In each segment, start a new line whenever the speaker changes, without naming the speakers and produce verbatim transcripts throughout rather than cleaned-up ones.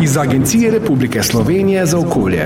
iz Agencije Republike Slovenije za okolje.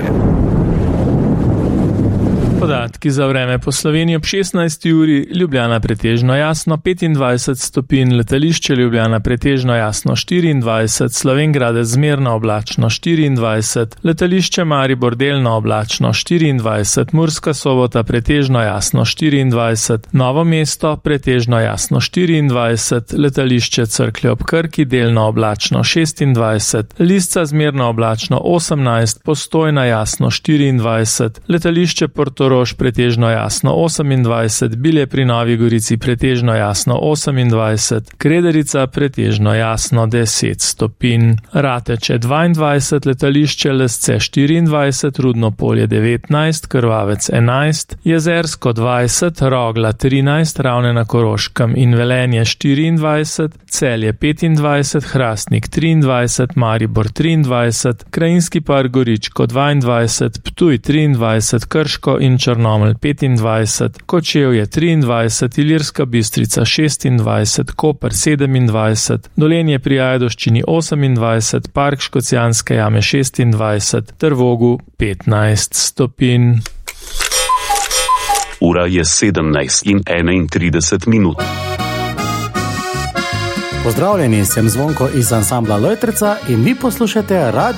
Podatki za vreme po Sloveniji ob šestnajsti uri, Ljubljana pretežno jasno petindvajset stopinj, letališče Ljubljana pretežno jasno štiriindvajset, Slovenj Gradec zmerno oblačno štiriindvajset, letališče Maribor delno oblačno štiriindvajset, Murska Sobota pretežno jasno štiriindvajset, Novo mesto pretežno jasno štiriindvajset, letališče Cerklje ob Krki delno oblačno šestindvajset, Lisca zmerno oblačno osemnajst, Postojna jasno štiriindvajset, letališče Portorož pretežno jasno osemindvajset, Bilje pri Novi Gorici pretežno jasno osemindvajset, Krederica pretežno jasno deset stopinj, Rateče dvaindvajset, letališče Lesce štiriindvajset, Rudno Polje devetnajst, Krvavec enajst, Jezersko dvajset, Rogla trinajst, Ravne na Koroškem in Velenje štiriindvajset, Celje petindvajset, Hrastnik triindvajset, Maribor triindvajset, Krajinski park Goričko dvaindvajset, Ptuj triindvajset, Krško in Črnomelj petindvajset, Kočevje triindvajset, Ilirska Bistrica šestindvajset, Koper sedemindvajset, Dolenje pri Ajdovščini osemindvajset, Park Škocjanske jame šestindvajset, Trvogu petnajst stopinj.
Ura je sedemnajst in enaintrideset minut.
Pozdravljeni, sem Zvonko iz ansambla Lojtrica in vi poslušate radio